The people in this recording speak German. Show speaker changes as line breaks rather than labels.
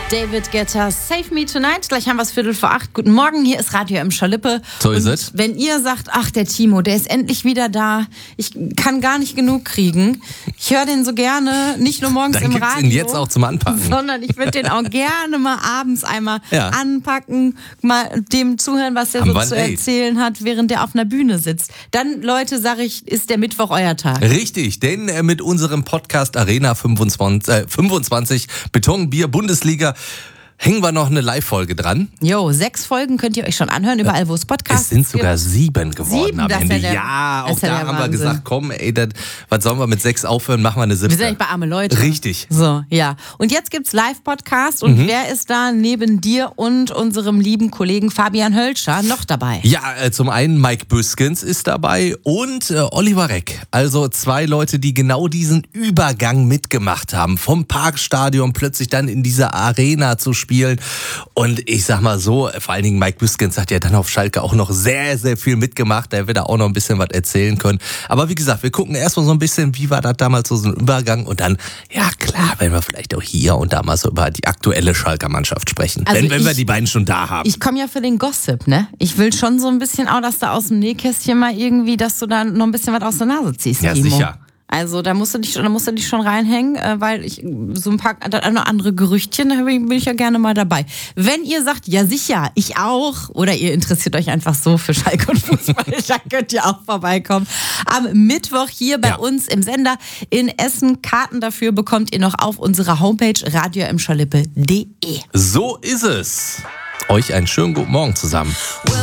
David Guetta, Save Me Tonight. Gleich haben wir es 7:45. Guten Morgen, hier ist Radio M. Schalippe.
So ist es.
Wenn ihr sagt, ach, der Timo, der ist endlich wieder da, ich kann gar nicht genug kriegen. Ich höre den so gerne, nicht nur morgens
Dann
im
gibt's
Radio.
ihn jetzt auch zum Anpacken.
Sondern ich würde den auch gerne mal abends einmal anpacken, mal dem zuhören, was er so zu erzählen hat, während der auf einer Bühne sitzt. Dann, Leute, sage ich, ist der Mittwoch euer Tag.
Richtig, denn mit unserem Podcast Arena 25 Beton, Bier, Bundesliga hängen wir noch eine Live-Folge dran.
6 Folgen könnt ihr euch schon anhören, überall wo es Podcasts
gibt. Es sind sogar 7 geworden
7,
am Ende. Auch da haben wir
Wahnsinn.
gesagt, komm, was sollen wir mit 6 aufhören, machen wir eine 7.
Wir sind eigentlich bei arme Leute.
Richtig.
So, ja. Und jetzt gibt's Live-Podcast und wer ist da neben dir und unserem lieben Kollegen Fabian Hölscher noch dabei?
Ja, zum einen Mike Büskens ist dabei und Oliver Reck. Also 2 Leute, die genau diesen Übergang mitgemacht haben. Vom Parkstadion plötzlich dann in dieser Arena zu spielen. Und ich sag mal so, vor allen Dingen Mike Büskens hat ja dann auf Schalke auch noch sehr, sehr viel mitgemacht. Der wird da auch noch ein bisschen was erzählen können. Aber wie gesagt, wir gucken erstmal so ein bisschen, wie war das damals so ein Übergang. Und dann, ja klar, wenn wir vielleicht auch hier und da mal so über die aktuelle Schalker Mannschaft sprechen. Also wenn wir die beiden schon da haben.
Ich komme ja für den Gossip, ne? Ich will schon so ein bisschen auch, dass du aus dem Nähkästchen mal irgendwie, dass du da noch ein bisschen was aus der Nase ziehst,
Ja,
Timo.
sicher.
Also da musst du dich schon reinhängen, weil ich so ein paar andere Gerüchtchen, da bin ich ja gerne mal dabei. Wenn ihr sagt, ja sicher, ich auch, oder ihr interessiert euch einfach so für Schalke und Fußball, dann könnt ihr auch vorbeikommen. Am Mittwoch hier bei uns im Sender in Essen. Karten dafür bekommt ihr noch auf unserer Homepage radioimschalippe.de.
So ist es. Euch einen schönen guten Morgen zusammen.